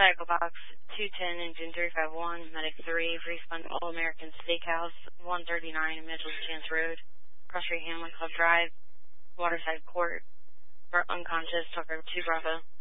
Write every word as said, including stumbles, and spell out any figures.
Medical Box two ten, Engine three five one, Medic three, Respond All American Steakhouse, one thirty-nine Mitchell's Chance Road, Cross Street Hamlin Club Drive, Waterside Court, for unconscious, Tucker two Bravo.